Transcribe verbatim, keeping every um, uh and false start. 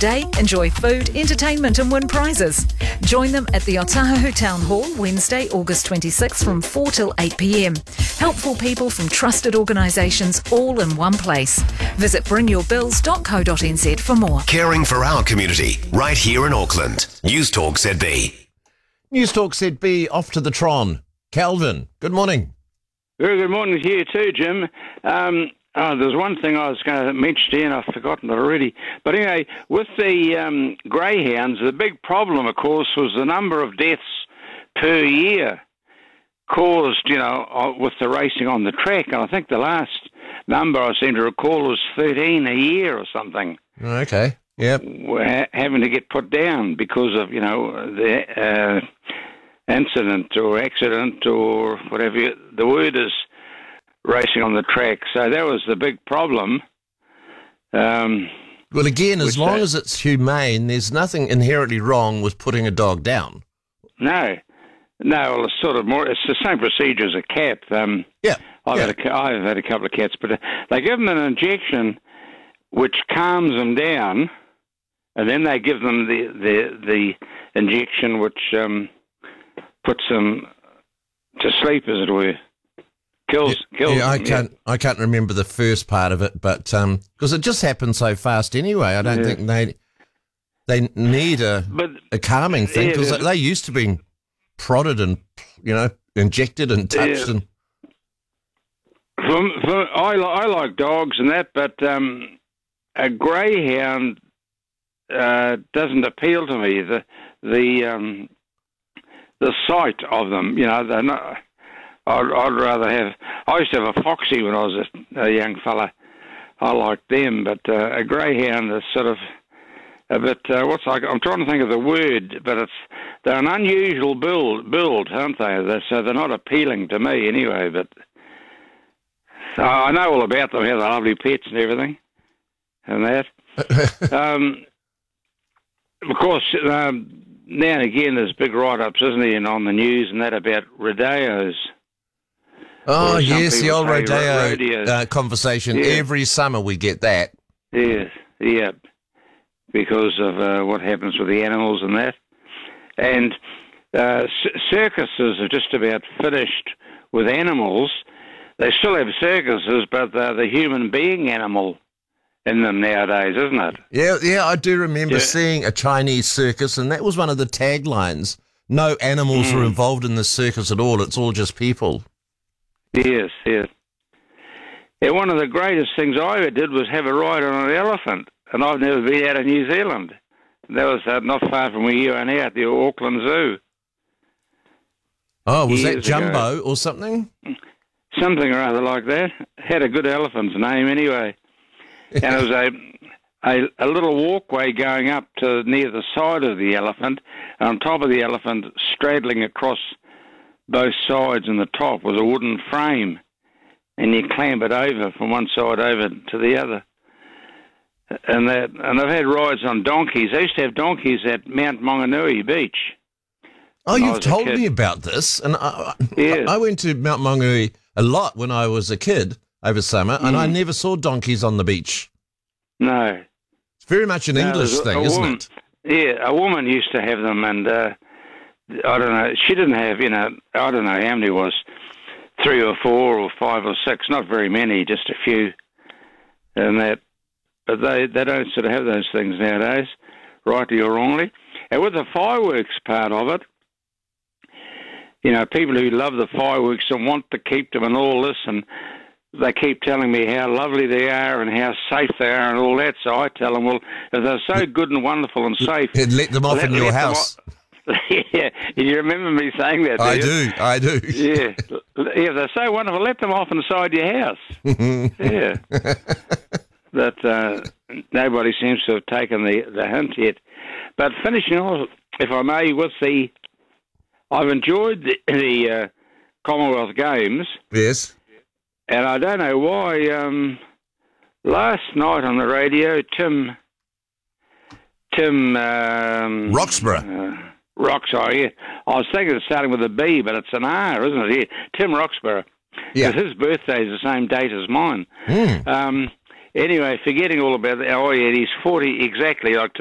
day, enjoy food, entertainment and win prizes. Join them at the Otahuhu Town Hall Wednesday, August twenty-sixth from four till eight p.m. Helpful people from trusted organisations all in one place. Visit bring your bills dot co dot n z for more. Caring for our community, right here in Auckland. News Talk Z B. News Talk Z B off to the Tron. Calvin, good morning. Very good morning to you too, Jim. Um, oh, there's one thing I was going to mention to you, and I've forgotten it already. But anyway, with the um, greyhounds, the big problem, of course, was the number of deaths per year caused, you know, with the racing on the track. And I think the last number I seem to recall was thirteen a year or something. Okay, yep. We're having to get put down because of, you know, the uh, incident or accident or whatever you, the word is, racing on the track. So that was the big problem. Um, well, again, as long they, as it's humane, there's nothing inherently wrong with putting a dog down. No. No, well, it's sort of more, it's the same procedure as a cat. Um, yeah. I've, yeah. Had a, I've had a couple of cats, but they give them an injection which calms them down, and then they give them the, the, the injection which um, puts them to sleep, as it were. Kills, yeah, kills yeah, I them, can't, yeah. I can't remember the first part of it, but because um, it just happened so fast anyway, I don't yeah. think they they need a but, a calming thing, because yeah, they used to be prodded and, you know, injected and touched. Yeah. and. For, for, I, I like dogs and that, but um, a greyhound uh, doesn't appeal to me. The the um, the sight of them, you know, they're not. I'd, I'd rather have. I used to have a foxy when I was a, a young fella. I liked them, but uh, a greyhound is sort of a bit. Uh, what's like? I'm trying to think of the word, but it's they're an unusual build, build, aren't they? They're, so they're not appealing to me anyway. But uh, I know all about them. How they're lovely pets and everything, and that. um, of course. Um, Now and again, there's big write-ups, isn't there, and on the news and that about rodeos. Oh, yes, the old say rodeo rodeos. uh, conversation. Yeah. Every summer we get that. Yes, yeah, because of uh, what happens with the animals and that. And uh, c- circuses are just about finished with animals. They still have circuses, but they're the human being animal in them nowadays, isn't it? Yeah, yeah, I do remember Yeah. seeing a Chinese circus, and that was one of the taglines. No animals Mm. are involved in the circus at all. It's all just people. Yes, yes. Yeah, one of the greatest things I ever did was have a ride on an elephant, and I've never been out of New Zealand. That was uh, not far from where you are now, at the Auckland Zoo. Oh, was that Years ago. Jumbo or something? Something or other like that. Had a good elephant's name anyway. And it was a, a a little walkway going up to near the side of the elephant, and on top of the elephant, straddling across both sides and the top, was a wooden frame, and you clamp it over from one side over to the other. And that, and I've had rides on donkeys. I used to have donkeys at Mount Maunganui Beach. Oh, when I you've was a told kid. me about this, and I, Yes. I went to Mount Maunganui a lot when I was a kid over summer, and Mm. I never saw donkeys on the beach. No. It's very much an No, English there's a- thing, a isn't woman- it? Yeah, a woman used to have them, and uh, I don't know, she didn't have, you know, I don't know how many it was, three or four or five or six, not very many, just a few. And that, but they, they don't sort of have those things nowadays, rightly or wrongly. And with the fireworks part of it, you know, people who love the fireworks and want to keep them and all this, and they keep telling me how lovely they are and how safe they are and all that. So I tell them, well, if they're so good and wonderful and safe, Let them off let- in your let them house. o- yeah, you remember me saying that? I you? do, I do. Yeah, yeah, they're so wonderful. Let them off inside your house. Yeah, but uh, nobody seems to have taken the the hint yet. But finishing off, if I may, with the, I've enjoyed the, the uh, Commonwealth Games. Yes. And I don't know why, um, last night on the radio, Tim, Tim... Um, Roxburgh. Uh, Roxburgh, yeah. I was thinking it's starting with a B, but it's an R, isn't it? Yeah. Tim Roxburgh. Yeah. Because his birthday is the same date as mine. Mm. Um, anyway, forgetting all about that. Oh, yeah, he's forty exactly, like